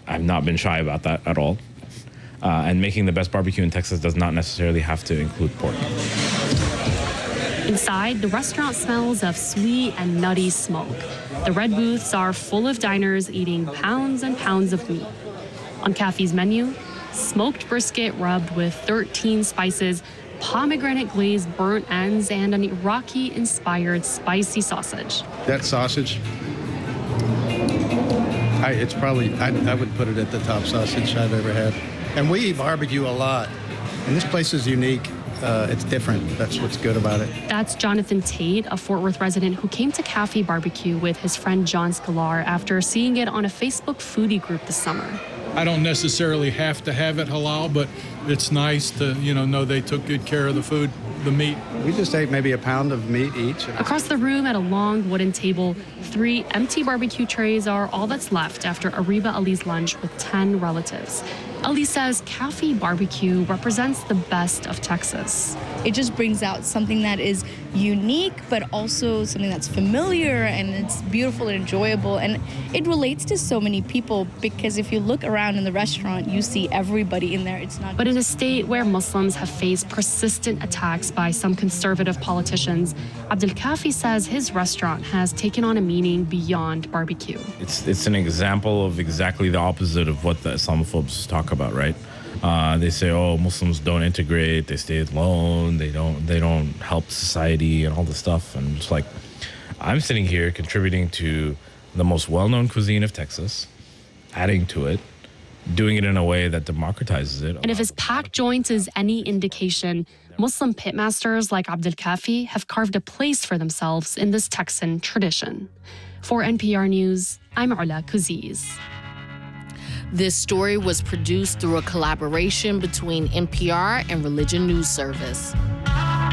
I've not been shy about that at all. And making the best barbecue in Texas does not necessarily have to include pork. Inside, the restaurant smells of sweet and nutty smoke. The red booths are full of diners eating pounds and pounds of meat. On Cafe's menu, smoked brisket rubbed with 13 spices, pomegranate glazed burnt ends, and an Iraqi-inspired spicy sausage. That sausage, I would put it at the top sausage I've ever had. And we eat barbecue a lot, and this place is unique. It's different. That's what's good about it. That's Jonathan Tate, a Fort Worth resident who came to Cafe Barbecue with his friend John Scalar after seeing it on a Facebook foodie group this summer. I don't necessarily have to have it halal, but it's nice to, know they took good care of the food, the meat. We just ate maybe a pound of meat each. Across the room at a long wooden table, 3 empty barbecue trays are all that's left after Ariba Ali's lunch with 10 relatives. Ali says Cafe Barbecue represents the best of Texas. It just brings out something that is unique, but also something that's familiar, and it's beautiful and enjoyable. And it relates to so many people because if you look around in the restaurant, you see everybody in there. It's not. But in a state where Muslims have faced persistent attacks by some conservative politicians, Abdel Kafi says his restaurant has taken on a meaning beyond barbecue. It's an example of exactly the opposite of what the Islamophobes talk about, right? They say, oh, Muslims don't integrate, they stay alone, they don't help society and all this stuff. And it's like, I'm sitting here contributing to the most well-known cuisine of Texas, adding to it, doing it in a way that democratizes it. And if his packed joint is any indication, Muslim pitmasters like Abdel Kafi have carved a place for themselves in this Texan tradition. For NPR News, I'm Ula Kuziz. This story was produced through a collaboration between NPR and Religion News Service.